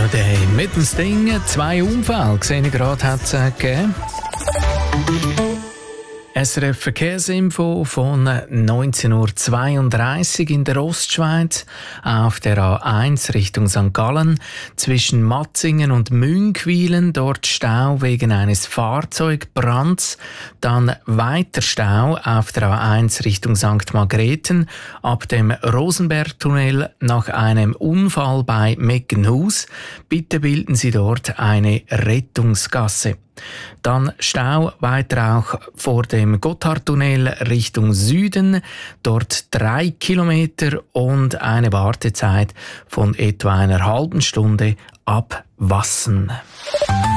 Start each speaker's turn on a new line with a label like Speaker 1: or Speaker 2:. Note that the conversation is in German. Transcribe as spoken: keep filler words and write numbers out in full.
Speaker 1: Holiday mit dem Sting. Zwei Unfälle, sehe ich gerade, hat es gegeben. S R F Verkehrsinfo von neunzehn Uhr zweiunddreißig in der Ostschweiz auf der A eins Richtung Sankt Gallen zwischen Matzingen und Münckweilen, dort Stau wegen eines Fahrzeugbrands, dann weiter Stau auf der A eins Richtung Sankt Margrethen ab dem Rosenbergtunnel nach einem Unfall bei Meckenhus. Bitte bilden Sie dort eine Rettungsgasse. Dann Stau weiter auch vor dem Gotthardtunnel Richtung Süden, dort drei Kilometer und eine Wartezeit von etwa einer halben Stunde ab Wassen.